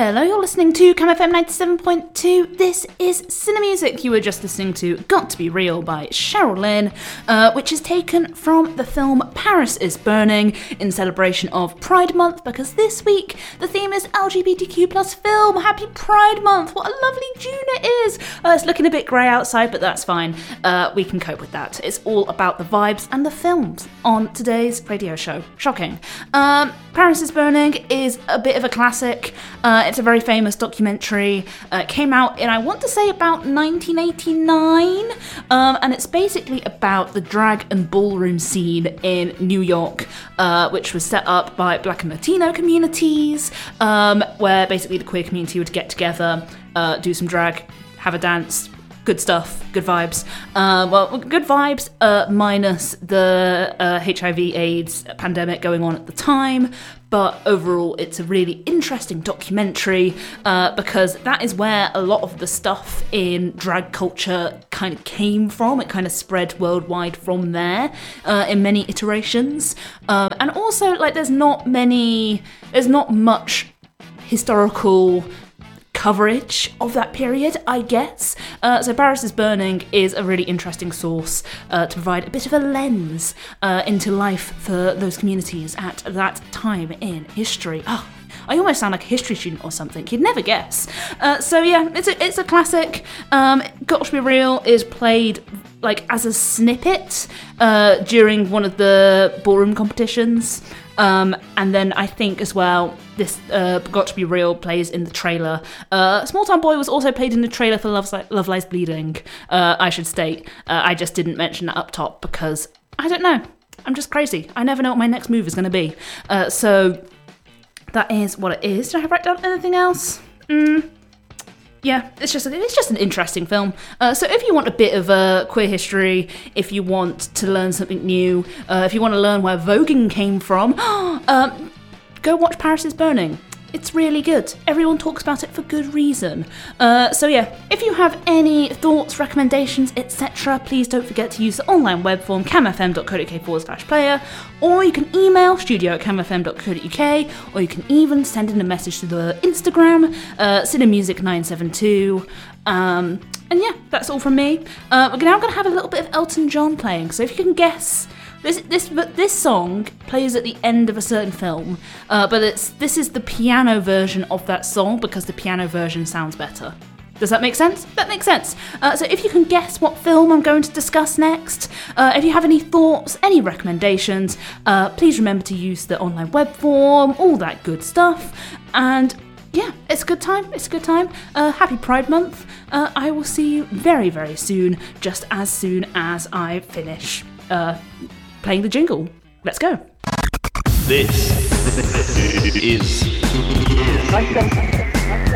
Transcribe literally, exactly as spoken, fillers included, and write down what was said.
Hello, you're listening to Cam F M ninety-seven point two. This is Cinemusic. You were just listening to Got to Be Real by Cheryl Lynn, uh, which is taken from the film Paris is Burning in celebration of Pride Month, because this week the theme is L G B T Q plus film. Happy Pride Month. What a lovely June it is. Uh, it's looking a bit grey outside, but that's fine. Uh, we can cope with that. It's all about the vibes and the films on today's radio show. Shocking. Um, Paris is Burning is a bit of a classic. Uh, it's a very famous documentary. Uh, it came out in, I want to say, about nineteen eighty-nine, um, and it's basically about the drag and ballroom scene in New York, uh, which was set up by Black and Latino communities, um, where basically the queer community would get together, uh, do some drag, have a dance. Good stuff, good vibes. Uh, well, good vibes, uh, minus the uh, H I V AIDS pandemic going on at the time. But overall, it's a really interesting documentary uh, because that is where a lot of the stuff in drag culture kind of came from. It kind of spread worldwide from there uh, in many iterations. Um, and also, like, there's not many, there's not much historical coverage of that period, I guess. Uh, so Paris is Burning is a really interesting source uh, to provide a bit of a lens uh, into life for those communities at that time in history. Oh, I almost sound like a history student or something. You'd never guess. Uh, so yeah, it's a, it's a classic. Um, Got to Be Real is played like as a snippet uh, during one of the ballroom competitions. Um, and then I think as well, this uh, Got to Be Real plays in the trailer. Uh, Small Town Boy was also played in the trailer for Love, Love Lies Bleeding, uh, I should state. Uh, I just didn't mention that up top because, I don't know, I'm just crazy. I never know what my next move is going to be. Uh, so that is what it is. Did I have write down anything else? Mm. Yeah, it's just it's just an interesting film. Uh, so if you want a bit of uh, queer history, if you want to learn something new, uh, if you want to learn where voguing came from, um, go watch Paris is Burning. It's really good. Everyone talks about it for good reason. Uh, so yeah, if you have any thoughts, recommendations, et cetera, please don't forget to use the online web form camfm.co.uk forward slash player, or you can email studio at camfm.co.uk, or you can even send in a message to the Instagram, uh, cinemusic nine seven two. Um, and yeah, that's all from me. Uh, we're now going to have a little bit of Elton John playing, so if you can guess. This this this song plays at the end of a certain film, uh, but it's this is the piano version of that song because the piano version sounds better. Does that make sense? That makes sense. Uh, so if you can guess what film I'm going to discuss next, uh, if you have any thoughts, any recommendations, uh, please remember to use the online web form, all that good stuff. And yeah, it's a good time. It's a good time. Uh, happy Pride Month. Uh, I will see you very, very soon, just as soon as I finish uh, playing the jingle. Let's go. This is